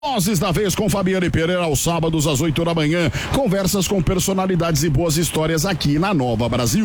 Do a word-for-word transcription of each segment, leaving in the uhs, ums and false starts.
Vozes da Vez com Fabiane Pereira aos sábados às oito da manhã. Conversas com personalidades e boas histórias aqui na Nova Brasil.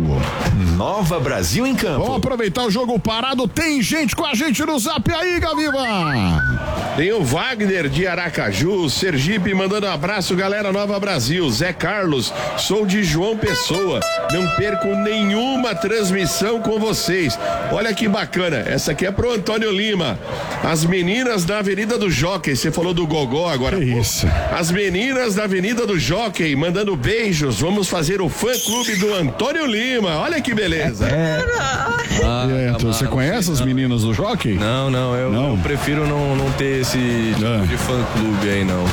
Nova Brasil em campo. Vamos aproveitar o jogo parado. Tem gente com a gente no zap aí, Gaviva. Tem o Wagner de Aracaju, Sergipe, mandando um abraço, galera Nova Brasil. Zé Carlos, sou de João Pessoa. Não perco nenhuma transmissão com vocês. Olha que bacana. Essa aqui é pro Antônio Lima. As meninas da Avenida do Jockey. Você falou do Gogó agora. Que isso? As meninas da Avenida do Jockey mandando beijos. Vamos fazer o fã-clube do Antônio Lima. Olha que beleza. É. Ah, é, então, você conhece as meninas do Jockey? Não, não. Eu, não. eu prefiro não, não ter esse tipo ah. de fã-clube aí, não.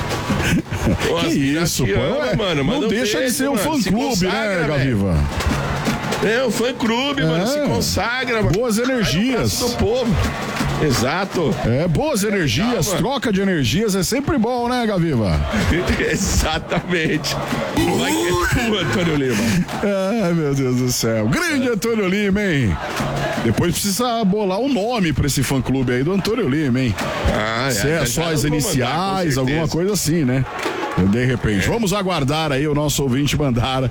Que isso, pô. Ama, mano, não deixa beijo, de ser um fã-clube, né, Gaviva? É, o fã-clube, é. mano, se consagra. Boas mano. energias. Do povo. Exato. É, boas energias, Calma. troca de energias é sempre bom, né, Gaviva? Exatamente. Vai que é tu, Antônio Lima. Ai, meu Deus do céu. Grande Antônio Lima, hein? Depois precisa bolar um nome pra esse fã-clube aí do Antônio Lima, hein? Ah, Se é, é só as iniciais, mandar, alguma coisa assim, né? De repente, é. vamos aguardar aí o nosso ouvinte mandar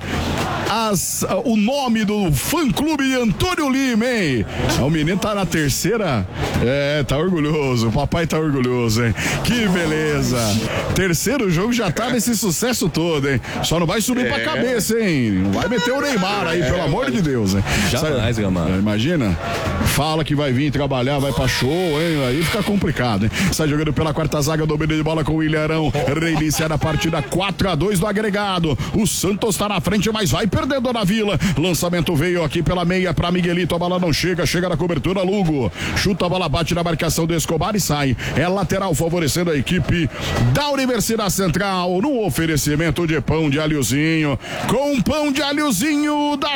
as, o nome do fã-clube de Antônio Lima, hein? O menino tá na terceira, é, tá orgulhoso, o papai tá orgulhoso, hein? Que beleza! Terceiro jogo já tá nesse sucesso todo, hein? Só não vai subir é. pra cabeça, hein? Não vai meter o Neymar aí, é, pelo amor de Deus, hein? Jamais, Gamar. Imagina, fala que vai vir trabalhar, vai pra show, hein? Aí fica complicado, hein? Sai jogando pela quarta zaga, domínio de bola com o Ilharão, reiniciar a partida quatro a dois do agregado. O Santos tá na frente, mas vai perdendo na Vila. Lançamento veio aqui pela meia pra Miguelito, a bola não chega, chega na cobertura, Lugo. Chuta a bola, bate na marcação do Escobar e sai. É lateral favorecendo a equipe da Universidade Central no oferecimento de pão de alhozinho. Com pão de alhozinho dá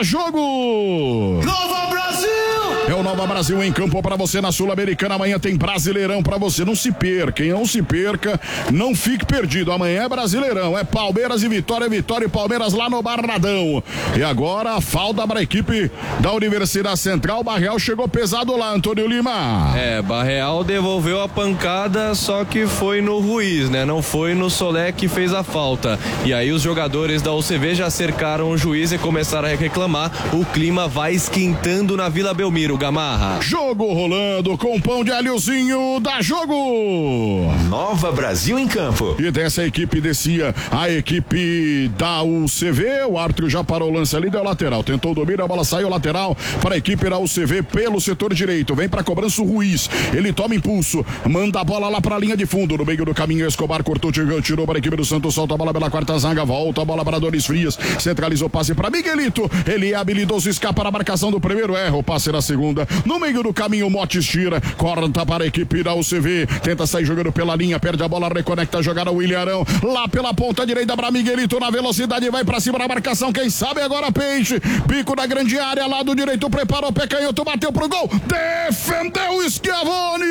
jogo. Nova Brasil! É o Nova Brasil em campo pra você na Sul-Americana. Amanhã tem Brasileirão pra você. Não se perca, hein? Não se perca, não fique perdido. Amanhã é Brasileirão. É Palmeiras e Vitória, Vitória e Palmeiras lá no Barradão. E agora a falta para a equipe da Universidade Central. Barreal chegou pesado lá, Antônio Lima. É, Barreal devolveu a pancada, só que foi no Ruiz, né? Não foi no Solé que fez a falta. E aí os jogadores da U C V já cercaram o juiz e começaram a reclamar. O clima vai esquentando na Vila Belmiro, Gamarra. Jogo rolando com pão de alhozinho, dá jogo. Nova Brasil em campo. E dessa equipe descia a equipe da U C V. O árbitro já parou o lance ali, deu lateral. Tentou domínio, a bola saiu lateral para a equipe da U C V pelo setor direito. Vem para cobrança o Ruiz. Ele toma impulso, manda a bola lá para a linha de fundo. No meio do caminho, Escobar cortou, tirou para a equipe do Santos. Solta a bola pela quarta zaga, volta a bola para Donis Frias. Centralizou o passe para Miguelito. Ele é habilidoso, escapa na marcação do primeiro, erra o passe na segunda. No meio do caminho, Motes tira, corta para a equipe da U C V. Tenta sair jogando pela linha, perde a bola, reconecta a jogada o Ilharão. Lá pela ponta direita para Miguelito na velocidade, vai para cima da marcação. Quem sabe agora Peixe. Pico da grande área, lado direito, preparou, pé canhoto, bateu pro gol. Defendeu Schiavone.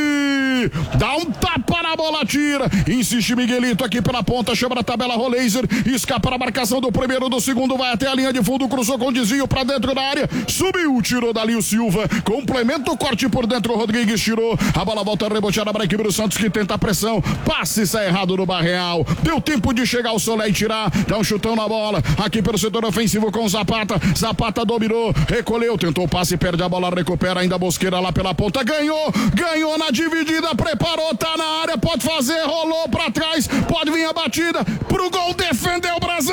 Dá um tapa na bola, tira. Insiste Miguelito aqui pela ponta, chama na tabela Roleiser. Escapa na marcação do primeiro, do segundo, vai até a linha de fundo, cruzou com desvio pra dentro da área. Subiu, tirou dali o Silva. Complementa o corte por dentro, Rodrigues tirou. A bola volta reboteada para a equipe do Santos que tenta a pressão. Passe sai errado no Barreal. Deu tempo de chegar o Solé e tirar. Dá um chutão na bola. Aqui pelo setor ofensivo com Zapata. Zapata dominou, recolheu, tentou o passe, perde a bola, recupera ainda a Bosqueira lá pela ponta. Ganhou, ganhou na dividida, preparou, tá na área, pode fazer, rolou pra trás, pode vir a batida pro gol, defendeu o Brasão.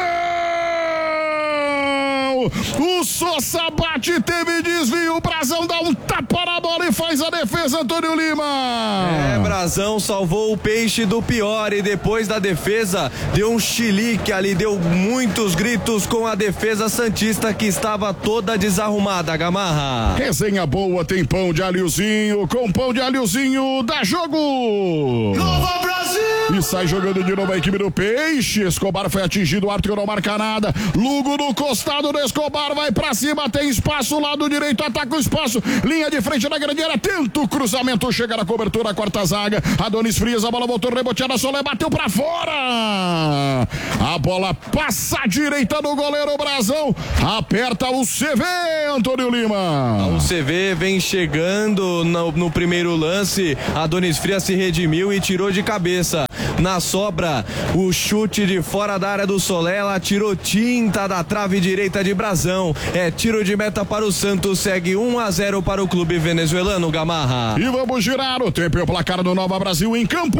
O Sosa bate, teve desvio, o Brasão dá um tapa na bola e faz a defesa, Antônio Lima. É, Brasão salvou o Peixe do pior e depois da defesa deu um chilique ali, deu muitos gritos com a defesa santista que estava toda desarrumada, Gamarra. Resenha boa, tem pão de alhozinho, com pão de alhozinho dá jogo. Nova Brasil! E sai jogando de novo a equipe do Peixe. Escobar foi atingido, o Arthur não marca nada. Lugo no costado do Escobar, vai pra cima, tem espaço, lado direito, ataca o espaço, linha de frente da grande área, tenta o cruzamento, chega na cobertura, a quarta zaga. Adonis Frias, a bola voltou reboteada, Solé bateu pra fora. A bola passa à direita do goleiro Brazão, aperta o C V, Antônio Lima. O C V vem chegando no, no primeiro lance, Adonis Frias se redimiu e tirou de cabeça. Na sobra, o chute de fora da área do Solé, ela tirou tinta da trave direita de Brazão. É tiro de meta para o Santos, segue um a zero para o clube venezuelano, Gamarra. E vamos girar o tempo e o placar do Nova Brasil em campo.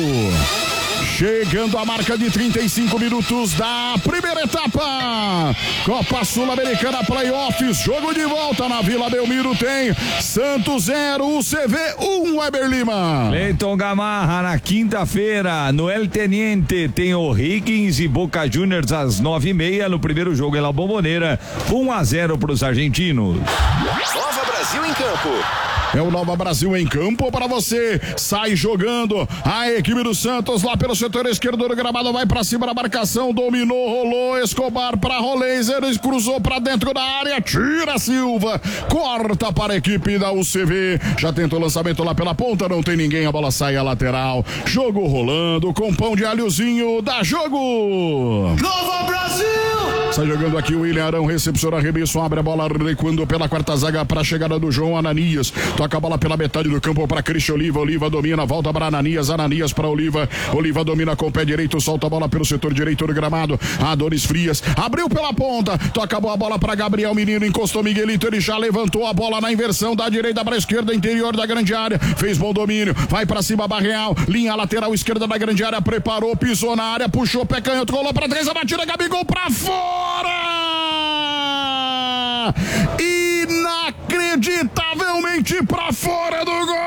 Chegando a marca de trinta e cinco minutos da primeira etapa. Copa Sul-Americana Playoffs, jogo de volta na Vila Belmiro, tem Santos zero, U C V um, Weber Lima. Leiton Gamarra, na quinta-feira, no El Teniente, tem o Higgins e Boca Juniors às nove e meia. No primeiro jogo em La Bombonera, um a zero para os argentinos. Nova Brasil em campo. É o Nova Brasil em campo para você. Sai jogando a equipe do Santos lá pelo setor esquerdo do gramado. Vai para cima da marcação. Dominou, rolou. Escobar para Roleiser. Cruzou para dentro da área. Tira Silva. Corta para a equipe da U C V. Já tentou o lançamento lá pela ponta. Não tem ninguém. A bola sai à lateral. Jogo rolando com pão de alhozinho. Dá jogo. Nova Brasil! Sai jogando aqui o William Arão. Recepciona arremesso. Abre a bola recuando pela quarta zaga para a chegada do João Ananias. Toca a bola pela metade do campo para Cristian Oliva. Oliva domina, volta para Ananias. Ananias para Oliva. Oliva domina com o pé direito, solta a bola pelo setor direito do gramado. Adonis Frias abriu pela ponta. Toca a bola para Gabriel Menino. Encostou Miguelito. Ele já levantou a bola na inversão da direita para a esquerda, interior da grande área. Fez bom domínio. Vai para cima, Barreal. Linha lateral esquerda da grande área. Preparou, pisou na área, puxou pé canhoto, rolou para trás. A batida, Gabigol para fora. Inacreditavelmente para fora do gol.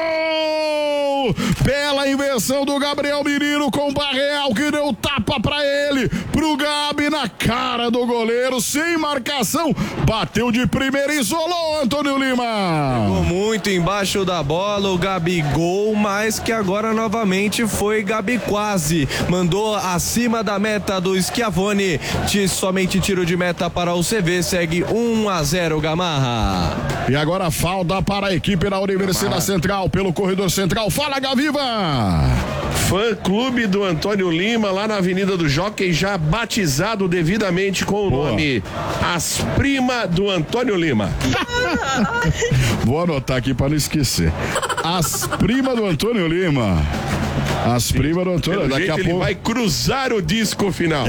Bela inversão do Gabriel Menino com o Barreal, que deu tapa para ele, pro Gabi na cara do goleiro, sem marcação, bateu de primeira e isolou Antônio Lima. Ficou muito embaixo da bola o Gabigol, mas que agora novamente foi Gabi quase, mandou acima da meta do Schiavone, de somente tiro de meta para o C V, segue um a zero Gamarra. E agora falta para a equipe da Universidade Central, pelo corredor central, fala Gaviva. Fã clube do Antônio Lima, lá na Avenida do Jockey, já batizado devidamente com o Boa. nome As Prima do Antônio Lima. Vou anotar aqui para não esquecer. As Prima do Antônio Lima. As Primas do Antônio Lima. Daqui a ele pouco vai cruzar o disco final.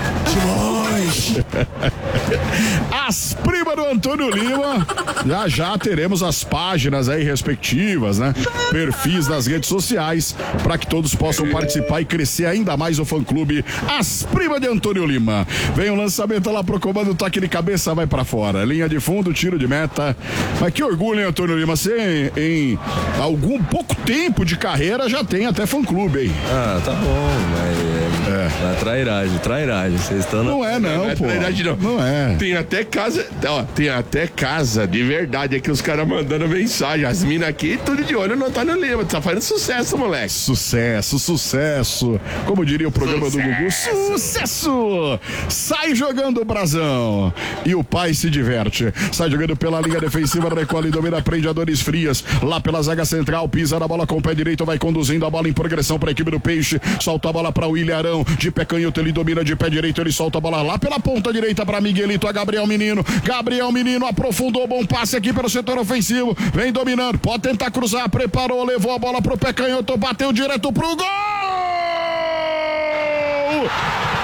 As Primas do Antônio Lima. Já já teremos as páginas aí respectivas, né? Perfis nas redes sociais, para que todos possam participar e crescer ainda mais o fã-clube As Primas de Antônio Lima. Vem o lançamento lá pro comando, toque de cabeça, vai para fora. Linha de fundo, tiro de meta. Mas que orgulho, hein, Antônio Lima? Você em, em algum pouco tempo de carreira já tem até fã-clube aí. Ah, tá bom, mas é, é. é trairagem, trairagem. Vocês estão na... Não é não, não é pô. Trairagem, não. Não é. Tem até casa, ó, tem até casa de verdade aqui, os caras mandando mensagem. As minas aqui, tudo de olho no Antônio Lima. Tá fazendo sucesso, moleque. Sucesso, sucesso. Como diria o programa sucesso. do Gugu, sucesso! Sai jogando o Brazão. E o pai se diverte. Sai jogando pela linha defensiva, recolhe, domina, prende Adonis Frias. Lá pela zaga central, pisa na bola com o pé direito, vai conduzindo a bola em progressão para a equipe do Peixe. Solta a bola para o William Arão. De pé canhoto, ele domina de pé direito, ele solta a bola lá pela ponta direita para Miguelito, a Gabriel Menino. Gabriel Menino aprofundou, bom passe aqui pelo setor ofensivo. Vem dominando, pode tentar cruzar, preparou, levou a bola pro pé canhoto, bateu direto pro gol!